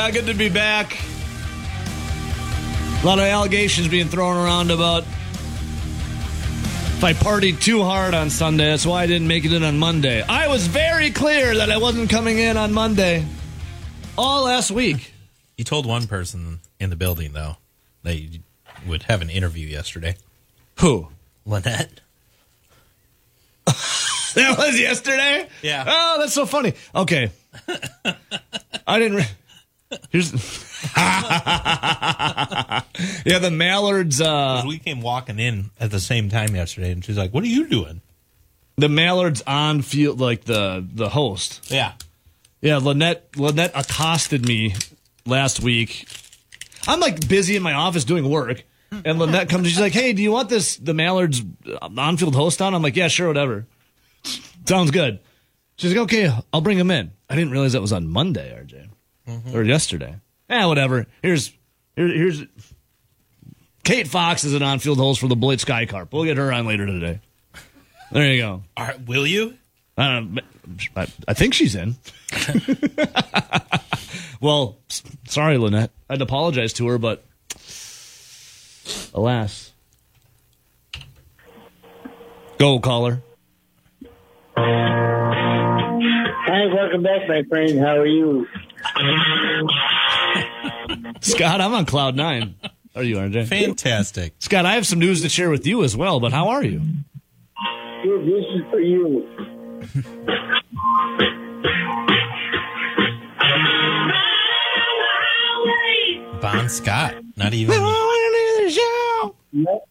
Yeah, good to be back. A lot of allegations being thrown around about if I partied too hard on Sunday. That's why I didn't make it in on Monday. I was very clear that I wasn't coming in on Monday all last week. You told one person in the building, though, that you would have an interview yesterday. Who? Lynette. That was yesterday? Yeah. Oh, that's so funny. Okay. I didn't... Here's... Yeah, the Mallards... We came walking in at the same time yesterday, and she's like, what are you doing? The Mallards on field, like the host. Yeah. Yeah, Lynette accosted me last week. I'm like busy in my office doing work, and Lynette comes. She's like, "Hey, do you want the Mallards on-field host on?" I'm like, "Yeah, sure, whatever. Sounds good." She's like, "Okay, I'll bring him in." I didn't realize that was on Monday, RJ, or yesterday. Whatever. Here's Kate Fox is an on-field host for the Blitz Sky Carp. We'll get her on later today. There you go. All right, will you? I think she's in. Well, sorry, Lynette. I'd apologize to her, but alas. Go, caller. Hi, welcome back, my friend. How are you? Scott, I'm on cloud nine. Are you, RJ? Fantastic. Scott, I have some news to share with you as well, but how are you? Good, this is for you. Bon Scott. Not even. Yep.